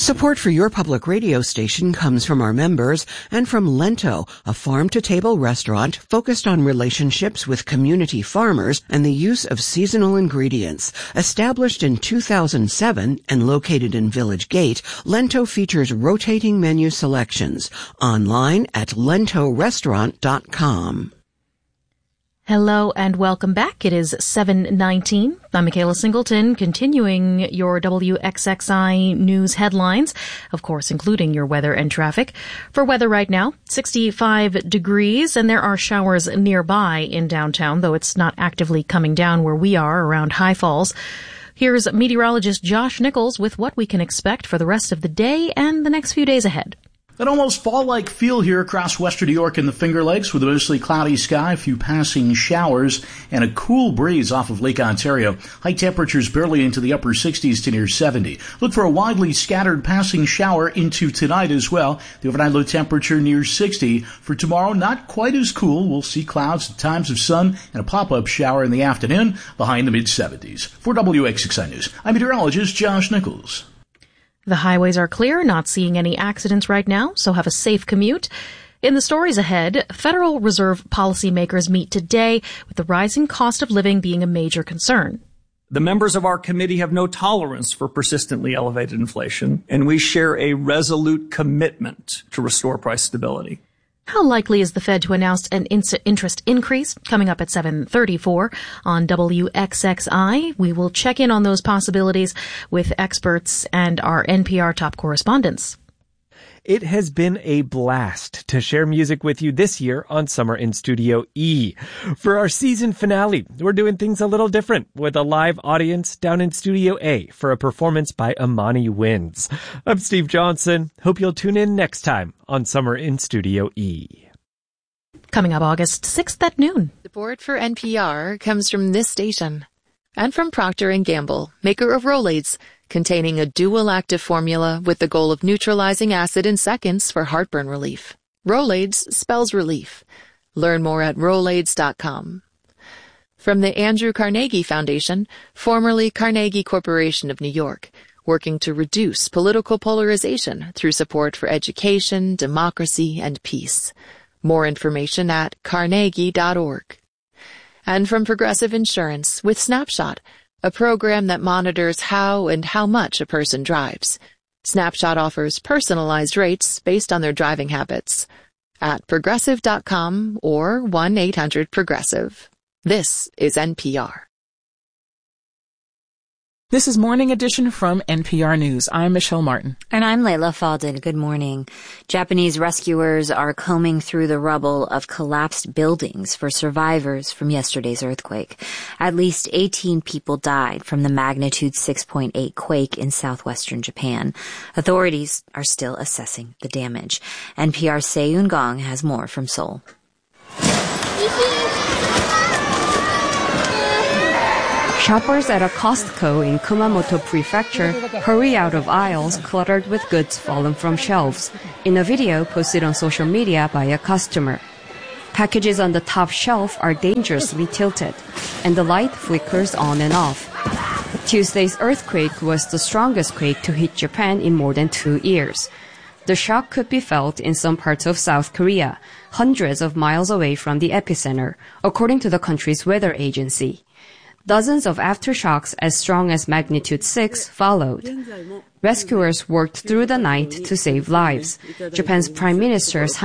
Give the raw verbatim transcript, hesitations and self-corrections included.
Support for your public radio station comes from our members and from Lento, a farm-to-table restaurant focused on relationships with community farmers and the use of seasonal ingredients. Established in two thousand seven and located in Village Gate, Lento features rotating menu selections. Online at lento restaurant dot com. Hello and welcome back. It is seven nineteen. I'm Michaela Singleton, continuing your W X X I news headlines, of course, including your weather and traffic. For weather right now, sixty-five degrees, and there are showers nearby in downtown, though it's not actively coming down where we are around High Falls. Here's meteorologist Josh Nichols with what we can expect for the rest of the day and the next few days ahead. An almost fall-like feel here across western New York and the Finger Lakes with a mostly cloudy sky, a few passing showers, and a cool breeze off of Lake Ontario. High temperatures barely into the upper sixties to near seventy. Look for a widely scattered passing shower into tonight as well. The overnight low temperature near sixty. For tomorrow, not quite as cool. We'll see clouds at times of sun and a pop-up shower in the afternoon, behind the mid-seventies. For W X X I News, I'm meteorologist Josh Nichols. The highways are clear, not seeing any accidents right now, so have a safe commute. In the stories ahead, Federal Reserve policymakers meet today with the rising cost of living being a major concern. The members of our committee have no tolerance for persistently elevated inflation, and we share a resolute commitment to restore price stability. How likely is the Fed to announce an interest increase? Coming up at seven thirty-four on W X X I. We will check in on those possibilities with experts and our N P R top correspondents. It has been a blast to share music with you this year on Summer in Studio E. For our season finale, we're doing things a little different with a live audience down in Studio A for a performance by Amani Winds. I'm Steve Johnson. Hope you'll tune in next time on Summer in Studio E. Coming up August sixth at noon. Support for N P R comes from this station and from Procter and Gamble, maker of Rolaids, containing a dual active formula with the goal of neutralizing acid in seconds for heartburn relief. Rolaids spells relief. Learn more at rolaids dot com. From the Andrew Carnegie Foundation, formerly Carnegie Corporation of New York, working to reduce political polarization through support for education, democracy, and peace. More information at carnegie dot org. And from Progressive Insurance with Snapshot, a program that monitors how and how much a person drives. Snapshot offers personalized rates based on their driving habits at progressive dot com or one eight hundred progressive. This is N P R. This is Morning Edition from N P R News. I'm Michelle Martin. And I'm Layla Faldin. Good morning. Japanese rescuers are combing through the rubble of collapsed buildings for survivors from yesterday's earthquake. At least eighteen people died from the magnitude six point eight quake in southwestern Japan. Authorities are still assessing the damage. N P R's Seiyun Gong has more from Seoul. Shoppers at a Costco in Kumamoto Prefecture hurry out of aisles cluttered with goods fallen from shelves. In a video posted on social media by a customer, packages on the top shelf are dangerously tilted, and the light flickers on and off. Tuesday's earthquake was the strongest quake to hit Japan in more than two years. The shock could be felt in some parts of South Korea, hundreds of miles away from the epicenter, according to the country's weather agency. Dozens of aftershocks as strong as magnitude six followed. Rescuers worked through the night to save lives. Japan's Prime Minister's